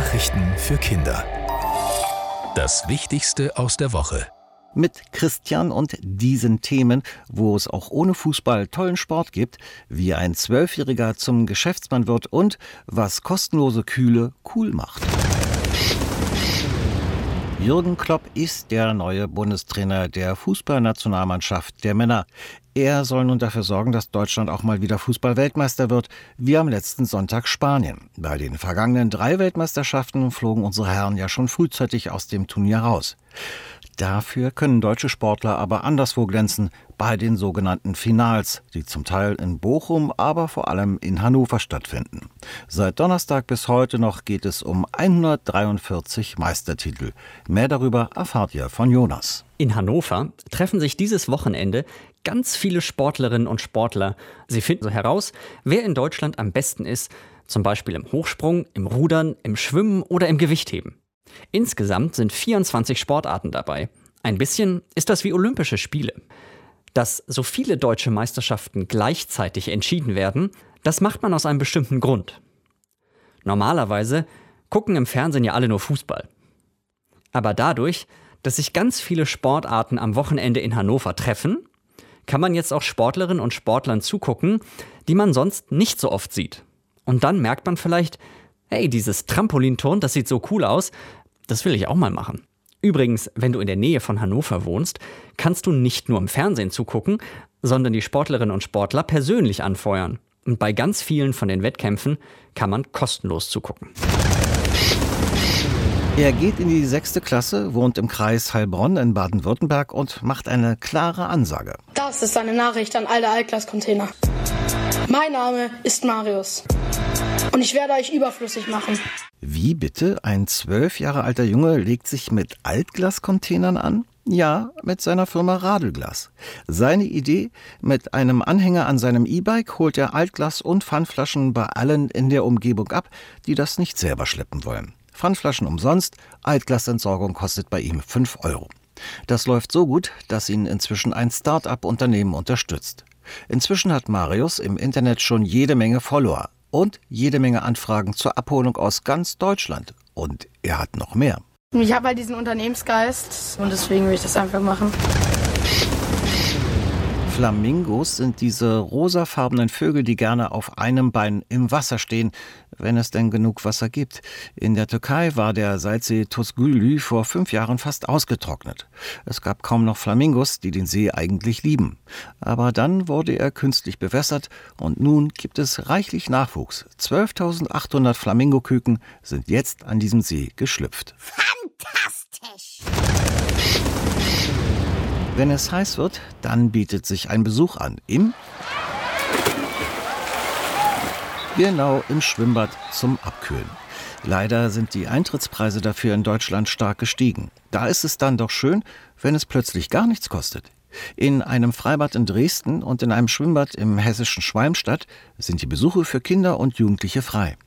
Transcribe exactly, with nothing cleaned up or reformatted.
Nachrichten für Kinder. Das Wichtigste aus der Woche. Mit Christian und diesen Themen, wo es auch ohne Fußball tollen Sport gibt, wie ein Zwölfjähriger zum Geschäftsmann wird und was kostenlose Kühle cool macht. Jürgen Klopp ist der neue Bundestrainer der Fußballnationalmannschaft der Männer. Er soll nun dafür sorgen, dass Deutschland auch mal wieder Fußball-Weltmeister wird, wie am letzten Sonntag Spanien. Bei den vergangenen drei Weltmeisterschaften flogen unsere Herren ja schon frühzeitig aus dem Turnier raus. Dafür können deutsche Sportler aber anderswo glänzen, bei den sogenannten Finals, die zum Teil in Bochum, aber vor allem in Hannover stattfinden. Seit Donnerstag bis heute noch geht es um hundertdreiundvierzig Meistertitel. Mehr darüber erfahrt ihr von Jonas. In Hannover treffen sich dieses Wochenende ganz viele Sportlerinnen und Sportler. Sie finden so heraus, wer in Deutschland am besten ist, zum Beispiel im Hochsprung, im Rudern, im Schwimmen oder im Gewichtheben. Insgesamt sind vierundzwanzig Sportarten dabei. Ein bisschen ist das wie Olympische Spiele. Dass so viele deutsche Meisterschaften gleichzeitig entschieden werden, das macht man aus einem bestimmten Grund. Normalerweise gucken im Fernsehen ja alle nur Fußball. Aber dadurch, dass sich ganz viele Sportarten am Wochenende in Hannover treffen, kann man jetzt auch Sportlerinnen und Sportlern zugucken, die man sonst nicht so oft sieht. Und dann merkt man vielleicht, hey, dieses Trampolinturnen, das sieht so cool aus, das will ich auch mal machen. Übrigens, wenn du in der Nähe von Hannover wohnst, kannst du nicht nur im Fernsehen zugucken, sondern die Sportlerinnen und Sportler persönlich anfeuern. Und bei ganz vielen von den Wettkämpfen kann man kostenlos zugucken. Er geht in die sechste Klasse, wohnt im Kreis Heilbronn in Baden-Württemberg und macht eine klare Ansage. Das ist eine Nachricht an alle Altglascontainer. Mein Name ist Marius. Und ich werde euch überflüssig machen. Wie bitte? Ein zwölf Jahre alter Junge legt sich mit Altglascontainern an? Ja, mit seiner Firma Radelglas. Seine Idee? Mit einem Anhänger an seinem E-Bike holt er Altglas und Pfandflaschen bei allen in der Umgebung ab, die das nicht selber schleppen wollen. Pfandflaschen umsonst, Altglasentsorgung kostet bei ihm fünf Euro. Das läuft so gut, dass ihn inzwischen ein Start-up-Unternehmen unterstützt. Inzwischen hat Marius im Internet schon jede Menge Follower und jede Menge Anfragen zur Abholung aus ganz Deutschland. Und er hat noch mehr. Ich habe halt diesen Unternehmensgeist und deswegen will ich das einfach machen. Flamingos sind diese rosafarbenen Vögel, die gerne auf einem Bein im Wasser stehen, wenn es denn genug Wasser gibt. In der Türkei war der Salzsee Tuzgülü vor fünf Jahren fast ausgetrocknet. Es gab kaum noch Flamingos, die den See eigentlich lieben. Aber dann wurde er künstlich bewässert und nun gibt es reichlich Nachwuchs. zwölftausendachthundert Flamingoküken sind jetzt an diesem See geschlüpft. Fantastisch! Wenn es heiß wird, dann bietet sich ein Besuch an. Im Genau im Schwimmbad zum Abkühlen. Leider sind die Eintrittspreise dafür in Deutschland stark gestiegen. Da ist es dann doch schön, wenn es plötzlich gar nichts kostet. In einem Freibad in Dresden und in einem Schwimmbad im hessischen Schwalmstadt sind die Besuche für Kinder und Jugendliche frei.